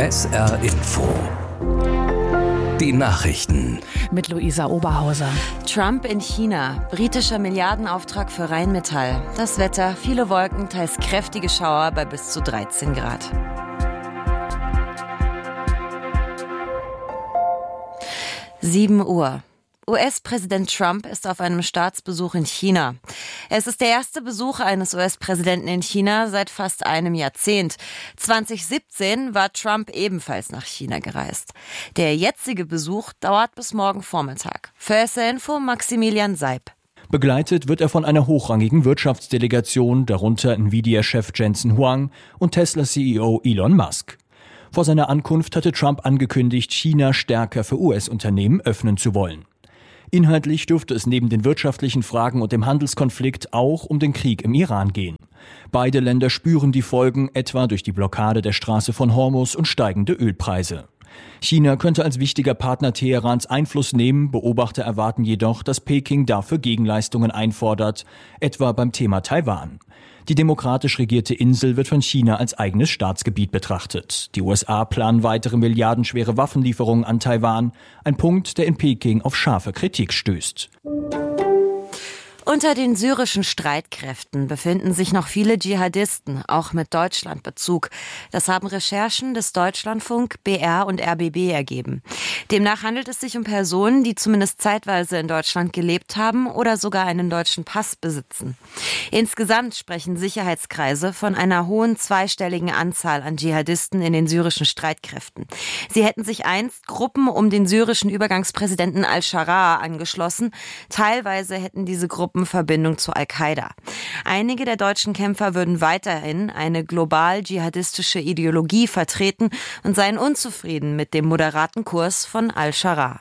SR Info. Die Nachrichten. Mit Luisa Oberhauser. Trump in China. Britischer Milliardenauftrag für Rheinmetall. Das Wetter, viele Wolken, teils kräftige Schauer bei bis zu 13 Grad. (7 Uhr). US-Präsident Trump ist auf einem Staatsbesuch in China. Es ist der erste Besuch eines US-Präsidenten in China seit fast einem Jahrzehnt. 2017 war Trump ebenfalls nach China gereist. Der jetzige Besuch dauert bis morgen Vormittag. Für SR Info Maximilian Seib. Begleitet wird er von einer hochrangigen Wirtschaftsdelegation, darunter Nvidia-Chef Jensen Huang und Tesla-CEO Elon Musk. Vor seiner Ankunft hatte Trump angekündigt, China stärker für US-Unternehmen öffnen zu wollen. Inhaltlich dürfte es neben den wirtschaftlichen Fragen und dem Handelskonflikt auch um den Krieg im Iran gehen. Beide Länder spüren die Folgen, etwa durch die Blockade der Straße von Hormuz und steigende Ölpreise. China könnte als wichtiger Partner Teherans Einfluss nehmen, Beobachter erwarten jedoch, dass Peking dafür Gegenleistungen einfordert, etwa beim Thema Taiwan. Die demokratisch regierte Insel wird von China als eigenes Staatsgebiet betrachtet. Die USA planen weitere milliardenschwere Waffenlieferungen an Taiwan, ein Punkt, der in Peking auf scharfe Kritik stößt. Unter den syrischen Streitkräften befinden sich noch viele Dschihadisten, auch mit Deutschlandbezug. Das haben Recherchen des Deutschlandfunk, BR und RBB ergeben. Demnach handelt es sich um Personen, die zumindest zeitweise in Deutschland gelebt haben oder sogar einen deutschen Pass besitzen. Insgesamt sprechen Sicherheitskreise von einer hohen zweistelligen Anzahl an Dschihadisten in den syrischen Streitkräften. Sie hätten sich einst Gruppen um den syrischen Übergangspräsidenten al-Sharaa angeschlossen. Teilweise hätten diese Gruppen Verbindung zu Al-Qaida. Einige der deutschen Kämpfer würden weiterhin eine global dschihadistische Ideologie vertreten und seien unzufrieden mit dem moderaten Kurs von al-Sharaa.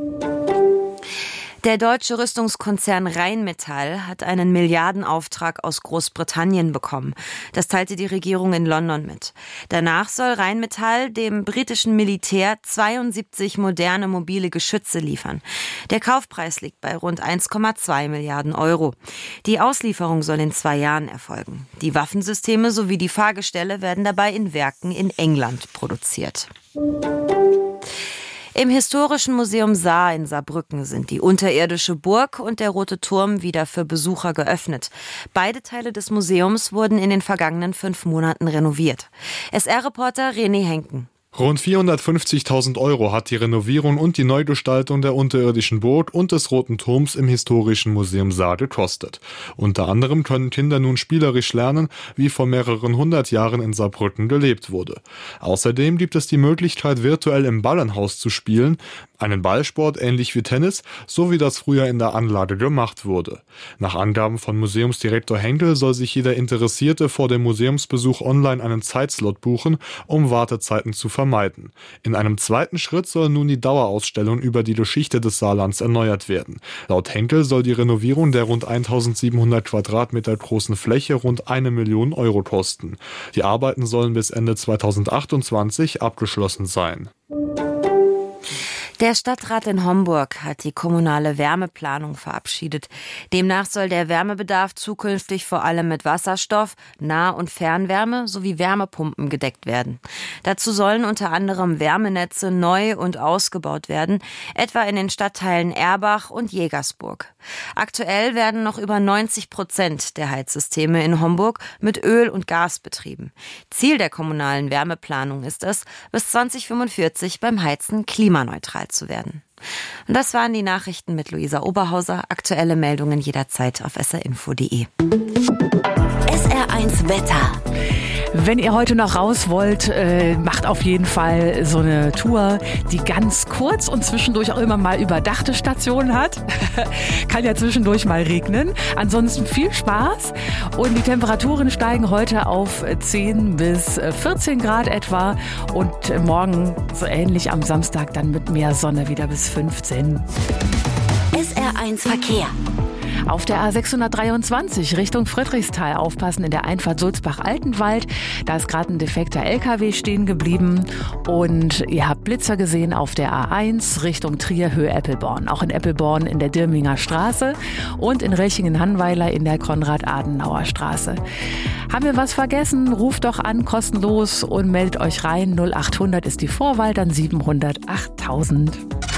Der deutsche Rüstungskonzern Rheinmetall hat einen Milliardenauftrag aus Großbritannien bekommen. Das teilte die Regierung in London mit. Danach soll Rheinmetall dem britischen Militär 72 moderne mobile Geschütze liefern. Der Kaufpreis liegt bei rund 1,2 Milliarden Euro. Die Auslieferung soll in 2 Jahren erfolgen. Die Waffensysteme sowie die Fahrgestelle werden dabei in Werken in England produziert. Im Historischen Museum Saar in Saarbrücken sind die unterirdische Burg und der Rote Turm wieder für Besucher geöffnet. Beide Teile des Museums wurden in den vergangenen 5 Monaten renoviert. SR-Reporter René Henken. Rund 450.000 € hat die Renovierung und die Neugestaltung der unterirdischen Burg und des Roten Turms im Historischen Museum Saar gekostet. Unter anderem können Kinder nun spielerisch lernen, wie vor mehreren 100 Jahren in Saarbrücken gelebt wurde. Außerdem gibt es die Möglichkeit, virtuell im Ballenhaus zu spielen, einen Ballsport ähnlich wie Tennis, so wie das früher in der Anlage gemacht wurde. Nach Angaben von Museumsdirektor Henkel soll sich jeder Interessierte vor dem Museumsbesuch online einen Zeitslot buchen, um Wartezeiten zu vermeiden. In einem zweiten Schritt soll nun die Dauerausstellung über die Geschichte des Saarlands erneuert werden. Laut Henkel soll die Renovierung der rund 1700 Quadratmeter großen Fläche rund 1 Million € kosten. Die Arbeiten sollen bis Ende 2028 abgeschlossen sein. Der Stadtrat in Homburg hat die kommunale Wärmeplanung verabschiedet. Demnach soll der Wärmebedarf zukünftig vor allem mit Wasserstoff, Nah- und Fernwärme sowie Wärmepumpen gedeckt werden. Dazu sollen unter anderem Wärmenetze neu und ausgebaut werden, etwa in den Stadtteilen Erbach und Jägersburg. Aktuell werden noch über 90% der Heizsysteme in Homburg mit Öl und Gas betrieben. Ziel der kommunalen Wärmeplanung ist es, bis 2045 beim Heizen klimaneutral zu werden. Und das waren die Nachrichten mit Luisa Oberhauser. Aktuelle Meldungen jederzeit auf srinfo.de. SR1 Wetter. Wenn ihr heute noch raus wollt, macht auf jeden Fall so eine Tour, die ganz kurz und zwischendurch auch immer mal überdachte Stationen hat. Kann ja zwischendurch mal regnen. Ansonsten viel Spaß. Und die Temperaturen steigen heute auf 10 bis 14 Grad etwa. Und morgen so ähnlich am Samstag dann mit mehr Sonne wieder bis 15. SR1 Verkehr. Auf der A623 Richtung Friedrichsthal aufpassen in der Einfahrt Sulzbach-Altenwald. Da ist gerade ein defekter LKW stehen geblieben. Und ihr habt Blitzer gesehen auf der A1 Richtung Trier, Höhe Eppelborn. Auch in Eppelborn in der Dirminger Straße und in Relchingen-Hannweiler in der Konrad-Adenauer Straße. Haben wir was vergessen? Ruft doch an, kostenlos, und meldet euch rein. 0800 ist die Vorwahl, dann 700 8000.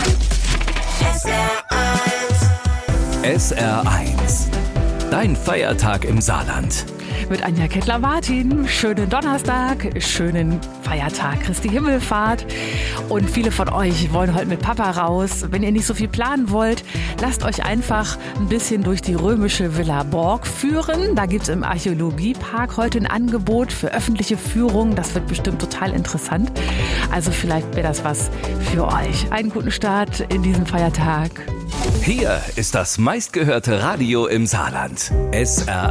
SR1. Dein Feiertag im Saarland. Mit Anja Kettler-Martin. Schönen Donnerstag, schönen Feiertag, Christi Himmelfahrt. Und viele von euch wollen heute mit Papa raus. Wenn ihr nicht so viel planen wollt, lasst euch einfach ein bisschen durch die römische Villa Borg führen. Da gibt es im Archäologiepark heute ein Angebot für öffentliche Führungen. Das wird bestimmt total interessant. Also vielleicht wäre das was für euch. Einen guten Start in diesen Feiertag. Hier ist das meistgehörte Radio im Saarland. SR1.